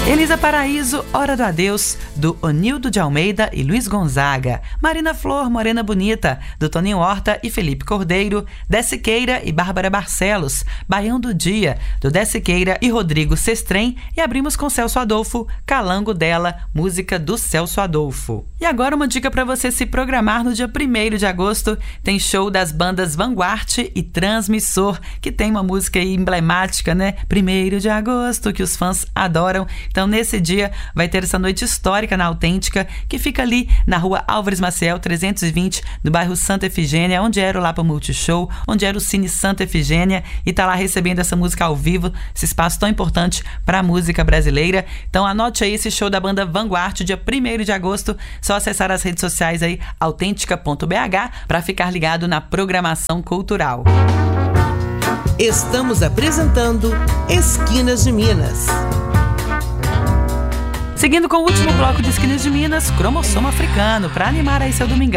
Elisa Paraíso, Hora do Adeus, do Onildo de Almeida e Luiz Gonzaga. Marina Flor, Morena Bonita, do Toninho Horta e Felipe Cordeiro. Dé Siqueira e Bárbara Barcelos. Baião do Dia, do Dé Siqueira e Rodrigo Sestrem. E abrimos com Celso Adolfo, Calango Dela, música do Celso Adolfo. E agora uma dica para você se programar no dia 1º de agosto. Tem show das bandas Vanguard e Transmissor, que tem uma música aí emblemática, né? 1º de agosto, que os fãs adoram. Então, nesse dia, vai ter essa noite histórica na Autêntica, que fica ali na rua Álvares Maciel, 320, no bairro Santa Efigênia, onde era o Lapa Multishow, onde era o Cine Santa Efigênia, e tá lá recebendo essa música ao vivo, esse espaço tão importante para a música brasileira. Então, anote aí esse show da banda Vanguard, dia 1º de agosto. Só acessar as redes sociais aí, autêntica.bh, para ficar ligado na programação cultural. Estamos apresentando Esquinas de Minas. Seguindo com o último bloco de Esquinas de Minas, Cromossomo Africano, para animar aí seu domingo.